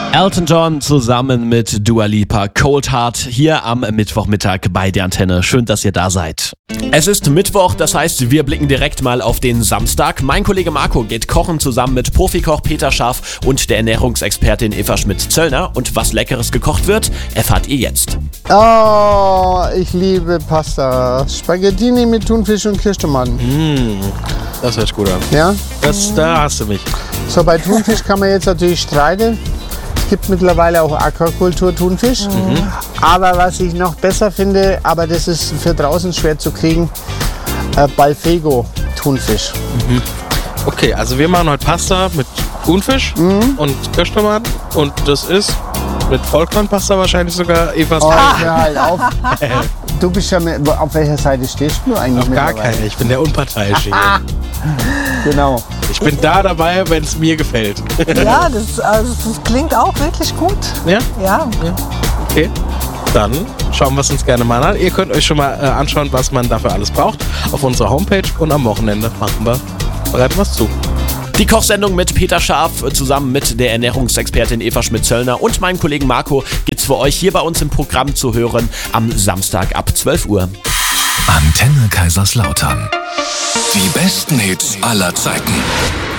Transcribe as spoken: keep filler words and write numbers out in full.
Elton John zusammen mit Dua Lipa, Cold Heart, hier am Mittwochmittag bei der Antenne. Schön, dass ihr da seid. Es ist Mittwoch, das heißt, wir blicken direkt mal auf den Samstag. Mein Kollege Marco geht kochen zusammen mit Profikoch Peter Scharf und der Ernährungsexpertin Eva Schmitz-Zöllner. Und was Leckeres gekocht wird, erfahrt ihr jetzt. Oh, ich liebe Pasta. Spaghettini mit Thunfisch und Kirschtomaten. Mm, das hört sich gut an. Ja? Das, da hast du mich. So, bei Thunfisch kann man jetzt natürlich streiten. Es gibt mittlerweile auch Aquakultur-Thunfisch. Mhm. Aber was ich noch besser finde, aber das ist für draußen schwer zu kriegen, äh, Balfego-Thunfisch. Mhm. Okay, also wir machen heute Pasta mit Thunfisch mhm. und Kirschtomaten. Und das ist mit Vollkornpasta wahrscheinlich sogar Evas. Oh, hör halt auf. Du bist ja mit, auf welcher Seite stehst du eigentlich? Auf gar keine, ich bin der Unparteiische hier. Genau. Ich bin da dabei, wenn es mir gefällt. Ja, das, also, das klingt auch wirklich gut. Ja? Ja. Ja. Okay, dann schauen wir es uns gerne mal an. Ihr könnt euch schon mal äh, anschauen, was man dafür alles braucht, auf unserer Homepage. Und am Wochenende machen wir, bereiten wir es zu. Die Kochsendung mit Peter Scharf zusammen mit der Ernährungsexpertin Eva Schmitz-Zöllner und meinem Kollegen Marco gibt's für euch hier bei uns im Programm zu hören am Samstag ab zwölf Uhr. Antenne Kaiserslautern. Die besten Hits aller Zeiten.